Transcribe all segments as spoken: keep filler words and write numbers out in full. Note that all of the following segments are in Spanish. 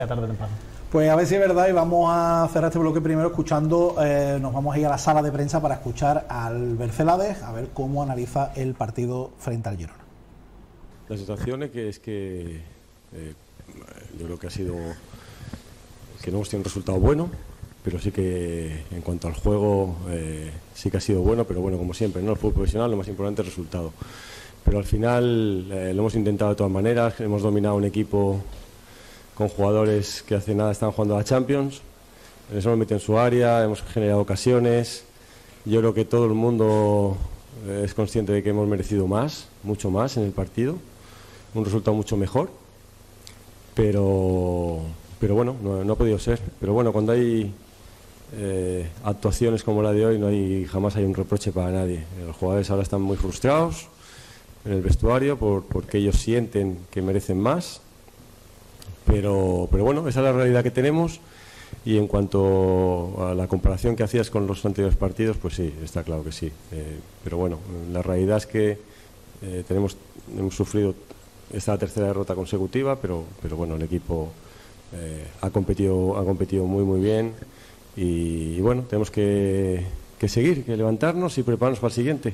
tarde temprano. Pues a ver si es verdad, y vamos a cerrar este bloque primero escuchando, eh, nos vamos a ir a la sala de prensa para escuchar al Albert Celades a ver cómo analiza el partido frente al Girona. La situación es que, es que eh, yo creo que ha sido que no hemos tenido un resultado bueno, pero sí que en cuanto al juego eh, sí que ha sido bueno, pero bueno, como siempre, ¿no? El fútbol profesional, lo más importante es el resultado. Pero al final eh, lo hemos intentado de todas maneras, hemos dominado un equipo con jugadores que hace nada están jugando a la Champions, les hemos metido en su área, hemos generado ocasiones. Yo creo que todo el mundo es consciente de que hemos merecido más, mucho más en el partido, un resultado mucho mejor, pero, pero bueno, no, no ha podido ser. Pero bueno, cuando hay eh, actuaciones como la de hoy, no hay jamás hay un reproche para nadie. Los jugadores ahora están muy frustrados en el vestuario por, porque ellos sienten que merecen más. Pero, pero bueno, esa es la realidad que tenemos, y en cuanto a la comparación que hacías con los anteriores partidos, pues sí, está claro que sí. Eh, pero bueno, la realidad es que eh, tenemos, hemos sufrido esta tercera derrota consecutiva, pero, pero bueno, el equipo eh, ha competido, ha competido muy muy bien, y, y bueno, tenemos que, que seguir, que levantarnos y prepararnos para el siguiente.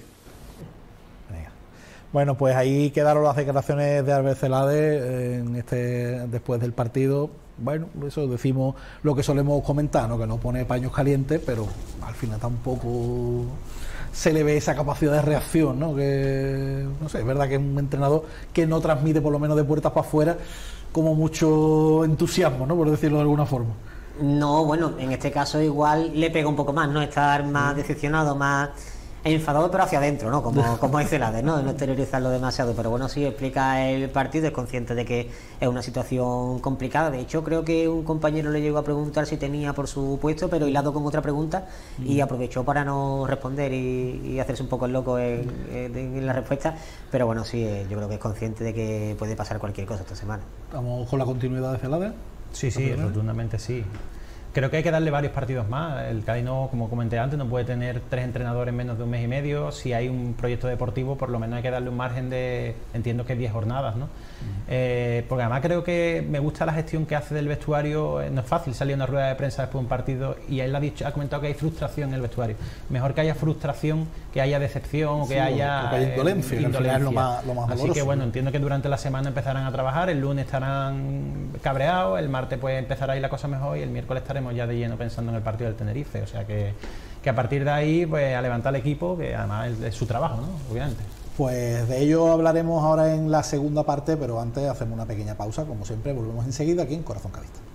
Bueno, pues ahí quedaron las declaraciones de Albert Celades en este, después del partido. Bueno, eso decimos lo que solemos comentar, ¿no? Que no pone paños calientes, pero al final tampoco se le ve esa capacidad de reacción, ¿no? Que, no sé, es verdad que es un entrenador que no transmite, por lo menos de puertas para afuera, como mucho entusiasmo, ¿no? Por decirlo de alguna forma. No, bueno, en este caso igual le pega un poco más, ¿no? Estar más decepcionado, más enfadado, pero hacia adentro, ¿no? Como, como dice Celades, ¿no? De no exteriorizarlo demasiado, pero bueno, sí explica el partido, es consciente de que es una situación complicada. De hecho, creo que un compañero le llegó a preguntar si tenía por su puesto, pero hilado con otra pregunta, mm. y aprovechó para no responder y, y hacerse un poco el loco en, en, en la respuesta. Pero bueno, sí, yo creo que es consciente de que puede pasar cualquier cosa esta semana. ¿Estamos con la continuidad de Celades? Sí, sí, rotundamente sí. Creo que hay que darle varios partidos más. El Cádiz, no, como comenté antes, no puede tener tres entrenadores en menos de un mes y medio. Si hay un proyecto deportivo, por lo menos hay que darle un margen de, entiendo que diez jornadas, ¿no? Uh-huh. Eh, porque además creo que me gusta la gestión que hace del vestuario. No es fácil salir a una rueda de prensa después de un partido, y él ha dicho, ha comentado que hay frustración en el vestuario. Mejor que haya frustración, que haya decepción, o que sí, haya que haya indolencia, eh, indolencia. Lo más, lo más Así doloroso, que bueno, entiendo que durante la semana empezarán a trabajar, el lunes estarán cabreados, el martes pues empezará a ir la cosa mejor, y el miércoles estaremos ya de lleno pensando en el partido del Tenerife. O sea que, que a partir de ahí pues a levantar el equipo, que además es, es su trabajo, ¿no? Obviamente. Pues de ello hablaremos ahora en la segunda parte, pero antes hacemos una pequeña pausa, como siempre. Volvemos enseguida aquí en Corazón Cadista.